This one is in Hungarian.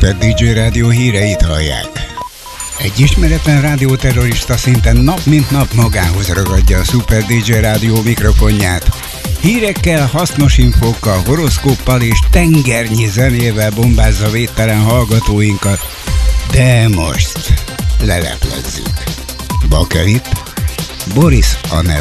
Super DJ Rádió híreit hallják. Egy ismeretlen rádióterrorista szinten nap mint nap magához ragadja a Super DJ Rádió mikrofonját. Hírekkel, hasznos infókkal, horoszkóppal és tengernyi zenével bombázza védtelen hallgatóinkat. De most leleplezzük. Bakelit, Boris a neve.